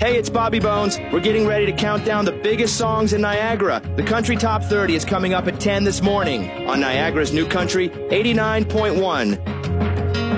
Hey, it's Bobby Bones. We're getting ready to count down the biggest songs in Niagara. The Country Top 30 is coming up at 10 this morning on Niagara's New Country 89.1